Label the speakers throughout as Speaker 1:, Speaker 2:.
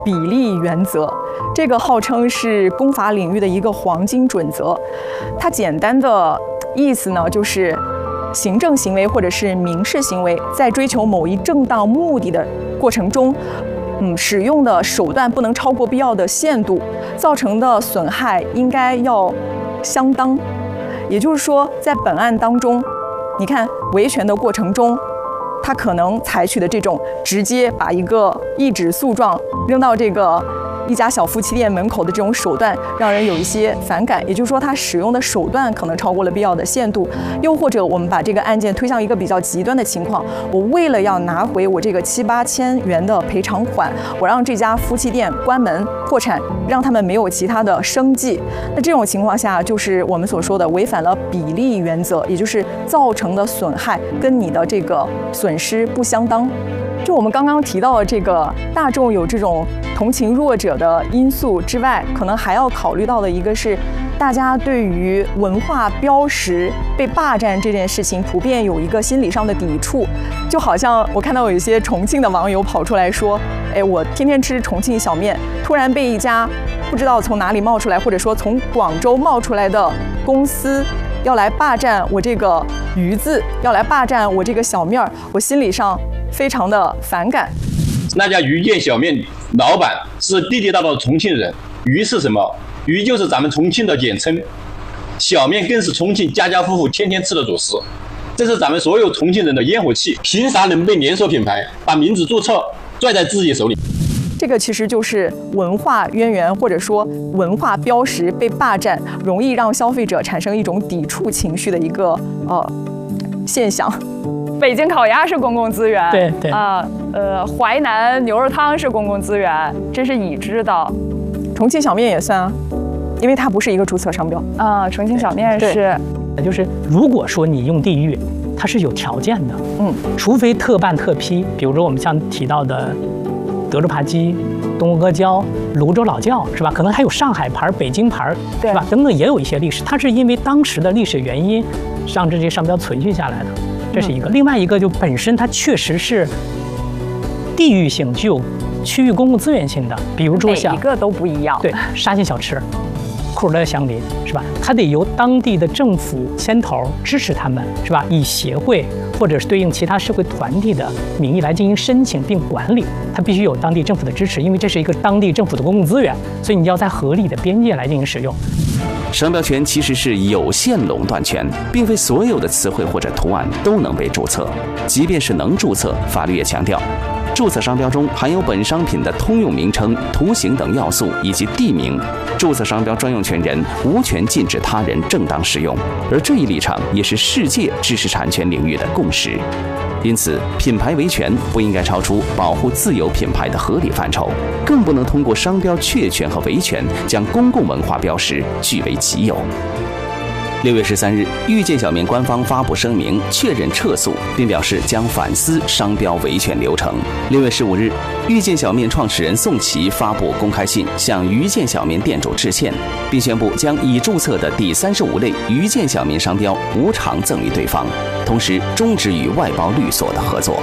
Speaker 1: 比例原则，这个号称是公法领域的一个黄金准则。它简单的意思呢，就是行政行为或者是民事行为，在追求某一正当目的的过程中，使用的手段不能超过必要的限度，造成的损害应该要相当。也就是说，在本案当中，你看维权的过程中，他可能采取的这种直接把一个一纸诉状扔到这个一家小夫妻店门口的这种手段，让人有一些反感。也就是说，他使用的手段可能超过了必要的限度。又或者，我们把这个案件推向一个比较极端的情况，我为了要拿回我这个7、8千元的赔偿款，我让这家夫妻店关门破产，让他们没有其他的生计。那这种情况下，就是我们所说的违反了比例原则，也就是造成的损害跟你的这个损失不相当。就我们刚刚提到的这个大众有这种同情弱者的因素之外，可能还要考虑到的一个是，大家对于文化标识被霸占这件事情，普遍有一个心理上的抵触。就好像我看到有一些重庆的网友跑出来说，我天天吃重庆小面，突然被一家不知道从哪里冒出来，或者说从广州冒出来的公司要来霸占我这个鱼字，要来霸占我这个小面儿，我心理上非常的反感。
Speaker 2: 那家鱼店小面老板是地地道道的重庆人，鱼是什么？鱼就是咱们重庆的简称，小面更是重庆家家户户天天吃的主食，这是咱们所有重庆人的烟火气。凭啥能被连锁品牌把名字注册拽在自己手里？
Speaker 1: 这个其实就是文化渊源，或者说文化标识被霸占，容易让消费者产生一种抵触情绪的一个现象。北京烤鸭是公共资源，
Speaker 3: 对
Speaker 1: 淮南牛肉汤是公共资源，这是已知的。重庆小面也算啊，因为它不是一个注册商标啊。重庆小面是，
Speaker 3: 就是如果说你用地域，它是有条件的，除非特办特批，比如说我们像提到的德州扒鸡、东阿胶、泸州老窖，是吧？可能还有上海牌、北京牌，是吧？等等，也有一些历史，它是因为当时的历史原因，让这些商标存续下来的。这是一个，另外一个就本身它确实是地域性、具有区域公共资源性的，比如说像
Speaker 1: 每一个都不一样。
Speaker 3: 对，沙县小吃、库尔勒相邻，是吧？它得由当地的政府牵头支持他们，是吧？以协会或者是对应其他社会团体的名义来进行申请并管理，它必须有当地政府的支持，因为这是一个当地政府的公共资源，所以你要在合理的边界来进行使用。
Speaker 4: 商标权其实是有限垄断权，并非所有的词汇或者图案都能被注册。即便是能注册，法律也强调，注册商标中含有本商品的通用名称、图形等要素以及地名，注册商标专用权人无权禁止他人正当使用。而这一立场也是世界知识产权领域的共识。因此，品牌维权不应该超出保护自有品牌的合理范畴，更不能通过商标确权和维权将公共文化标识据为己有。6月13日，遇见小面官方发布声明，确认撤诉，并表示将反思商标维权流程。6月15日，遇见小面创始人宋琦发布公开信，向遇见小面店主致歉，并宣布将已注册的第35类遇见小面商标无偿赠与对方，同时终止与外包律所的合作。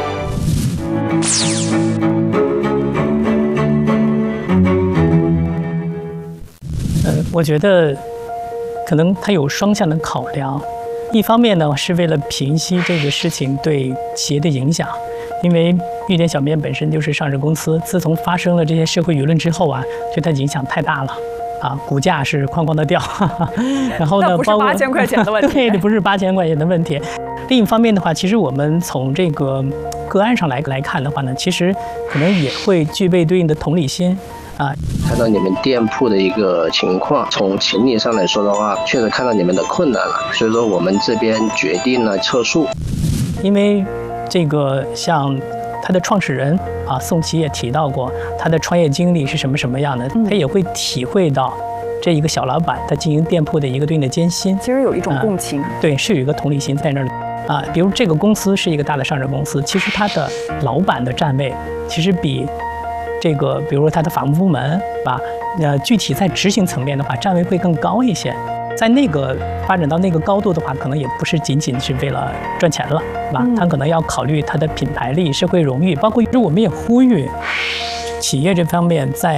Speaker 3: 我觉得可能它有双向的考量，一方面呢是为了平息这个事情对企业的影响，因为遇见小面本身就是上市公司，自从发生了这些社会舆论之后啊，对它影响太大了。股价是哐哐的掉，然后呢，
Speaker 1: 不是8000块钱的问题，
Speaker 3: 对，不是8000块钱的问题。另一方面的话，其实我们从这个个案上来看的话呢，其实可能也会具备对应的同理心。
Speaker 5: 看到你们店铺的一个情况，从情理上来说的话，确实看到你们的困难了，所以说我们这边决定了撤诉。
Speaker 3: 因为这个像他的创始人宋琦也提到过，他的创业经历是什么样的，他也会体会到这一个小老板他经营店铺的一个对应的艰辛，
Speaker 1: 其实有一种共情，
Speaker 3: 对，是有一个同理心在那儿的比如这个公司是一个大的上市公司，其实他的老板的站位其实比这个，比如说他的法务部门具体在执行层面的话，站位会更高一些。在那个发展到那个高度的话，可能也不是仅仅是为了赚钱了，是吧？他可能要考虑他的品牌力、社会荣誉，包括我们也呼吁企业这方面在